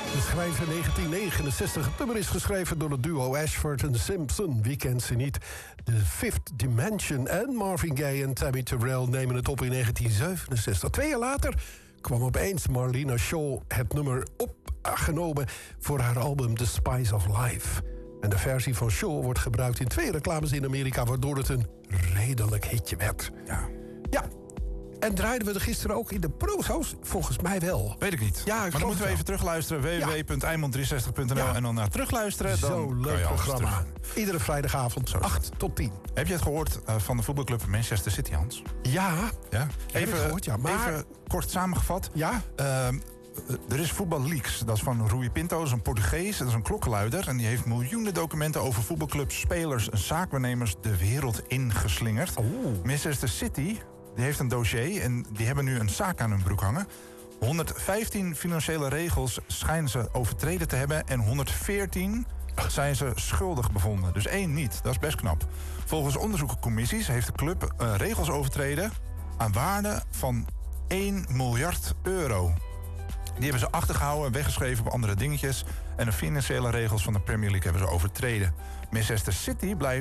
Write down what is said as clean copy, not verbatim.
We schrijven 1969. Het nummer is geschreven door het duo Ashford en Simpson. Wie kent ze niet? The Fifth Dimension en Marvin Gaye en Tammy Terrell nemen het op in 1967. 2 jaar later kwam opeens Marlena Shaw het nummer opgenomen voor haar album The Spice of Life. En de versie van Shaw wordt gebruikt in 2 reclames in Amerika, waardoor het een redelijk hitje werd. Ja. En draaiden we er gisteren ook in de prozo's? Volgens mij wel. Weet ik niet. Ja, maar dan moeten we even terugluisteren. www.eimond360.nl en dan naar terugluisteren. Zo'n leuk programma. Iedere vrijdagavond, 8 tot 10. Heb je het gehoord van de voetbalclub Manchester City, Hans? Ja, Even, gehoord, ja. Maar even kort samengevat. Ja? Er is Voetbal Leaks. Dat is van Rui Pinto, dat is een Portugees. Dat is een klokkenluider. En die heeft miljoenen documenten over voetbalclubs, spelers en zaakwaarnemers de wereld ingeslingerd. Manchester City die heeft een dossier en die hebben nu een zaak aan hun broek hangen. 115 financiële regels schijnen ze overtreden te hebben en 114 zijn ze schuldig bevonden. Dus 1 niet. Dat is best knap. Volgens onderzoekencommissies heeft de club regels overtreden aan waarde van 1 miljard euro. Die hebben ze achtergehouden en weggeschreven op andere dingetjes. En de financiële regels van de Premier League hebben ze overtreden. Manchester City blijft